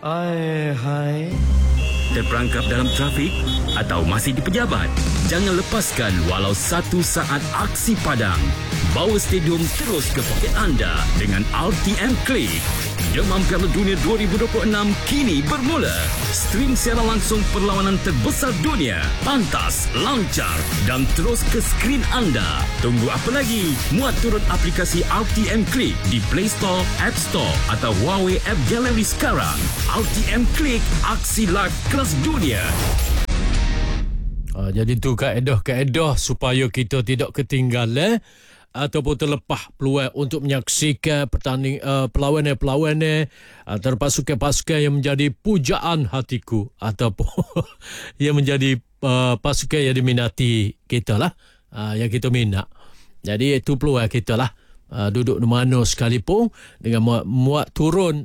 Hai. Terperangkap dalam trafik atau masih di pejabat? Jangan lepaskan walau satu saat aksi padang. Bawa stadium terus ke poket anda dengan RTM Click. Demam Piala Dunia 2026 kini bermula. Stream secara langsung perlawanan terbesar dunia. Pantas, lancar dan terus ke skrin anda. Tunggu apa lagi? Muat turun aplikasi RTM Click di Play Store, App Store atau Huawei App Gallery sekarang. RTM Click, aksi live kelas dunia. Jadi tu kaedah-kaedah supaya kita tidak ketinggalan ataupun terlepas peluang untuk menyaksikan perlawanan-perlawanan antara pasukan-pasukan yang menjadi pujaan hatiku ataupun yang menjadi pasukan yang diminati kita lah, yang kita minat. Jadi itu peluang kita lah, duduk di mana sekalipun dengan muat turun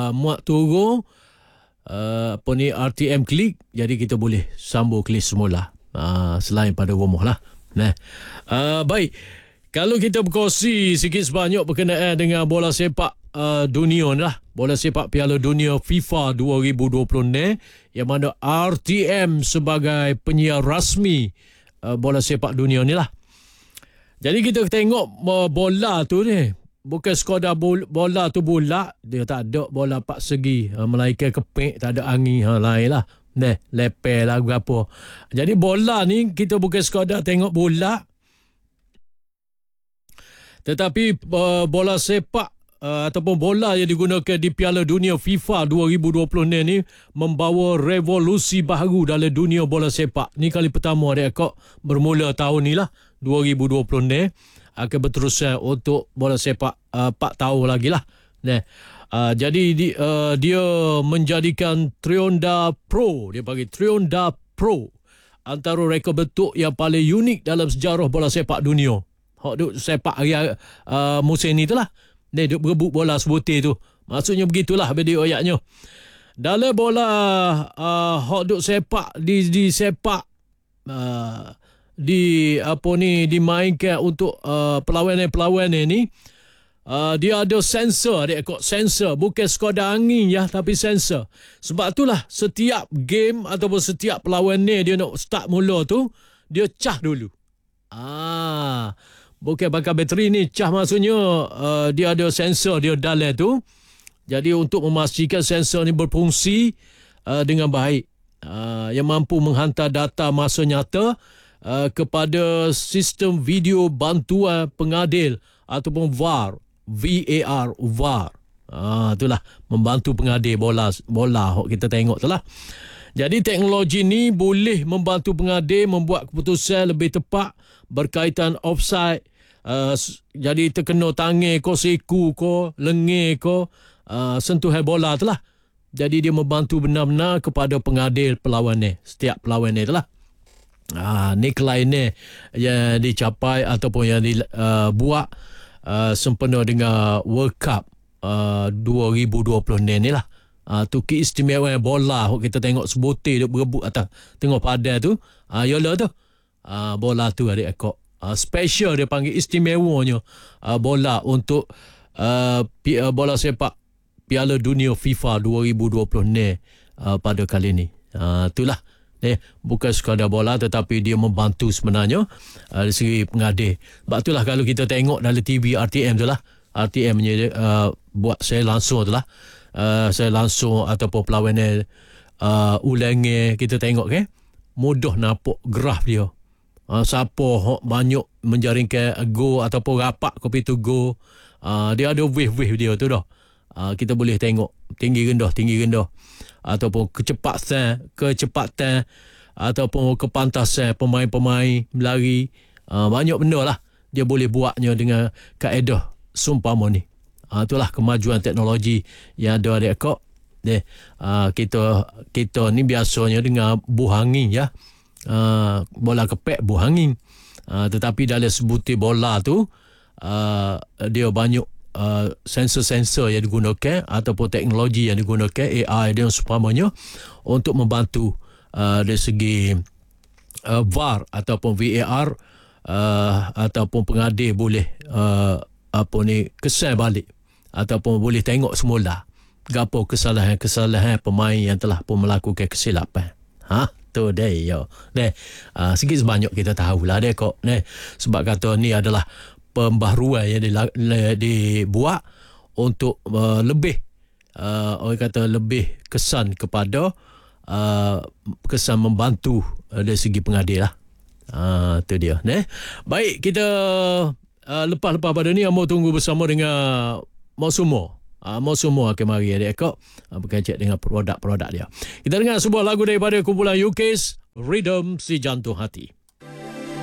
RTM Click, jadi kita boleh sambung klik semula selain pada rumah lah. Baik, kalau kita berkongsi sikit sebanyak berkenaan dengan bola sepak dunia ni lah, bola sepak Piala Dunia FIFA 2026 yang mana RTM sebagai penyiar rasmi bola sepak dunia ni lah. Jadi kita tengok bola tu ni, bukan sekadar bola tu bulat, dia tak ada bola 4 segi, melainkan kepek, tak ada angin, lain lah. Lepel lah berapa. Jadi bola ni kita bukan sekadar tengok bola, tetapi bola sepak ataupun bola yang digunakan di Piala Dunia FIFA 2026 ni membawa revolusi baru dalam dunia bola sepak. Ni kali pertama dia kok bermula tahun ni lah, 2026, akan berterusan untuk bola sepak 4 tahun lagi lah. Jadi dia menjadikan Trionda Pro, dia panggil Trionda Pro, antara rekod bentuk yang paling unik dalam sejarah bola sepak dunia. Hak duk sepak hari musim ni tu lah. Dia duk berebut bola sebutir tu. Maksudnya begitulah video ayatnya. Dalam bola hak duk sepak di sepak dimainkan untuk perlawanan-perlawanan ni, dia ada sensor, sensor bukan sekadar angin ya, tapi sensor. Sebab itulah setiap game ataupun setiap perlawanan dia nak start mula tu, dia cah dulu. Bukan bakar bateri ni, cah maksudnya dia ada sensor dia dalam tu. Jadi untuk memastikan sensor ni berfungsi dengan baik, yang mampu menghantar data masa nyata kepada sistem video bantuan pengadil ataupun VAR. Itulah membantu pengadil bola kita tengok tu lah. Jadi teknologi ni boleh membantu pengadil membuat keputusan lebih tepat berkaitan offside. Jadi terkena tangan ko, siku ko, lengan ko, sentuhan bola tu lah. Jadi dia membantu benar-benar kepada pengadil perlawanan, setiap perlawanan tu lah. Ni kelainan yang dicapai ataupun yang dibuat sempena dengan World Cup 2026 ni lah. Tu keistimewaan bola kita tengok sebutir duk berebut atas tengok padan tu. Yalah tu. Bola tu adik ekor. Special dia panggil, istimewanya bola untuk bola sepak Piala Dunia FIFA 2026 pada kali ni. Itulah. Bukan sekadar bola tetapi dia membantu sebenarnya dari segi pengadil. Sebab itulah kalau kita tengok dalam TV RTM tu lah, RTM buat saya langsung tu lah, saya langsung ataupun perlawanan ulangan kita tengok mudah nampak graf dia. Siapa banyak menjaringkan go ataupun rapat kopi tu go, dia ada wave dia tu dah. Kita boleh tengok tinggi rendah ataupun kecepatan ataupun kepantasan pemain-pemain berlari, banyak benda lah dia boleh buatnya dengan kaedah seumpama ni. Itulah kemajuan teknologi yang ada di ekor. Kita ni biasanya dengan buh angin ya, bola kepek buh angin, tetapi dalam sebutir bola tu dia banyak sensor-sensor yang digunakan ataupun teknologi yang digunakan, AI dan seumpamanya, untuk membantu dari segi VAR ataupun VAR, ataupun pengadil boleh kesan balik ataupun boleh tengok semula gapo kesalahan-kesalahan pemain yang telah pun melakukan kesilapan. Tu dia yo. Sikit sebanyak kita tahulah dia kok. Sebab kata ni adalah pembaharuan yang dibuat untuk lebih orang kata lebih kesan kepada kesan membantu dari segi pengadil lah. Tu dia. Baik, kita lepas-lepas pada ni mau tunggu bersama dengan Mau semua akan mari adik kok berkaitan dengan produk-produk dia. Kita dengar sebuah lagu daripada kumpulan UK's Rhythm Si Jantung Hati.